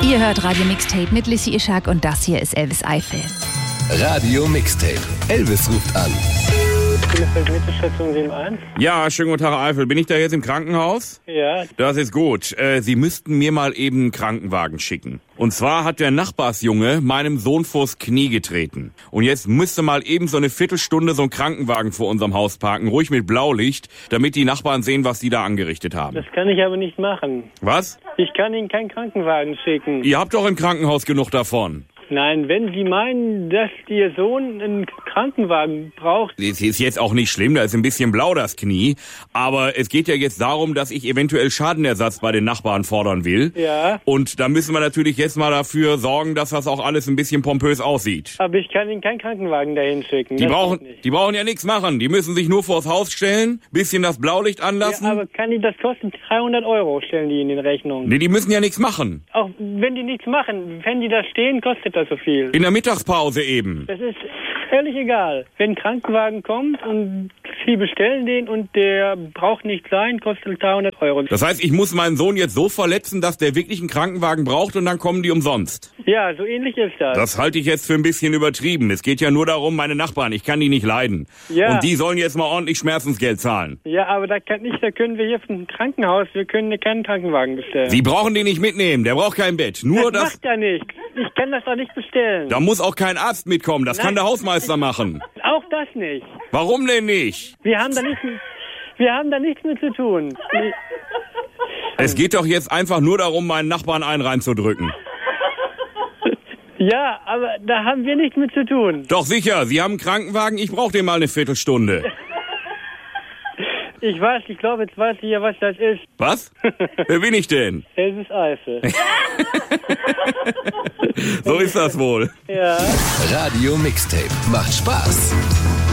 Ihr hört Radio Mixtape mit Lissi Ishak und das hier ist Elvis Eifel. Radio Mixtape. Elvis ruft an. Mittelstation 71. Ja, schönen guten Tag, Herr Eifel. Bin ich da jetzt im Krankenhaus? Ja. Das ist gut. Sie müssten mir mal eben einen Krankenwagen schicken. Und zwar hat der Nachbarsjunge meinem Sohn vors Knie getreten. Und jetzt müsste mal eben so eine Viertelstunde so ein Krankenwagen vor unserem Haus parken, ruhig mit Blaulicht, damit die Nachbarn sehen, was die da angerichtet haben. Das kann ich aber nicht machen. Was? Ich kann Ihnen keinen Krankenwagen schicken. Ihr habt doch im Krankenhaus genug davon. Nein, wenn Sie meinen, dass Ihr Sohn einen Krankenwagen braucht... Es ist jetzt auch nicht schlimm, da ist ein bisschen blau das Knie. Aber es geht ja jetzt darum, dass ich eventuell Schadenersatz bei den Nachbarn fordern will. Ja. Und da müssen wir natürlich jetzt mal dafür sorgen, dass das auch alles ein bisschen pompös aussieht. Aber ich kann Ihnen keinen Krankenwagen dahin schicken. Die brauchen ja nichts machen. Die müssen sich nur vors Haus stellen, bisschen das Blaulicht anlassen. Ja, aber das kostet 300 Euro, stellen die in den Rechnungen. Nee, die müssen ja nichts machen. Auch wenn die nichts machen, wenn die da stehen, kostet das so viel. In der Mittagspause eben. Das ist völlig egal. Wenn ein Krankenwagen kommt und Sie bestellen den und der braucht nicht sein, kostet 300 Euro. Das heißt, ich muss meinen Sohn jetzt so verletzen, dass der wirklich einen Krankenwagen braucht und dann kommen die umsonst. Ja, so ähnlich ist das. Das halte ich jetzt für ein bisschen übertrieben. Es geht ja nur darum, meine Nachbarn, ich kann die nicht leiden. Ja. Und die sollen jetzt mal ordentlich Schmerzensgeld zahlen. Ja, aber da können wir hier vom Krankenhaus, wir können keinen Krankenwagen bestellen. Sie brauchen den nicht mitnehmen, der braucht kein Bett. Nur das macht er nicht. Ich kann das doch nicht bestellen. Da muss auch kein Arzt mitkommen, das kann der Hausmeister machen. Auch das nicht. Warum denn nicht? Wir haben da nichts mit zu tun. Es geht doch jetzt einfach nur darum, meinen Nachbarn einen reinzudrücken. Ja, aber da haben wir nichts mit zu tun. Doch sicher, Sie haben einen Krankenwagen, ich brauche den mal eine Viertelstunde. Ich glaube, jetzt weiß ich ja, was das ist. Was? Wer bin ich denn? Elvis Eifel. So ist das wohl. Ja. Radio Mixtape. Macht Spaß.